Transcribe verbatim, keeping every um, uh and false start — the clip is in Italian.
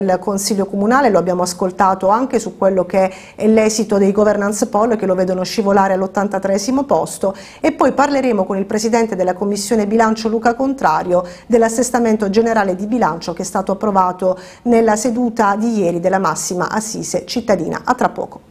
Il Consiglio Comunale lo abbiamo ascoltato anche su quello che è l'esito dei governance poll che lo vedono scivolare all'ottantatreesimo posto, e poi parleremo con il Presidente della Commissione Bilancio Luca Contrario dell'assestamento generale di bilancio che è stato approvato nella seduta di ieri della massima assise cittadina. A tra poco.